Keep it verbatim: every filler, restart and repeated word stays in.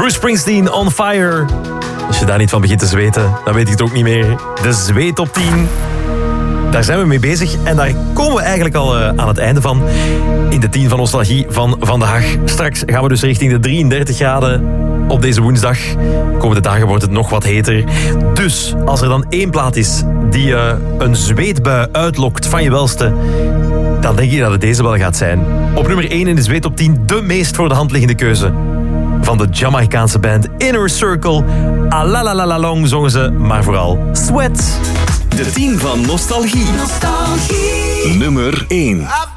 Bruce Springsteen, On Fire. Als je daar niet van begint te zweten, dan weet ik het ook niet meer. De Zweet op tien. Daar zijn we mee bezig en daar komen we eigenlijk al uh, aan het einde van. In de tien van nostalgie van vandaag. Straks gaan we dus richting de drieëndertig graden op deze woensdag. De komende dagen wordt het nog wat heter. Dus als er dan één plaat is die uh, een zweetbui uitlokt van je welste, dan denk ik dat het deze wel gaat zijn. Op nummer één in de Zweet op tien, de meest voor de hand liggende keuze van de Jamaicaanse band Inner Circle. Alalalalong zongen ze, maar vooral Sweat. De tien van nostalgie. Nostalgie. Nummer één.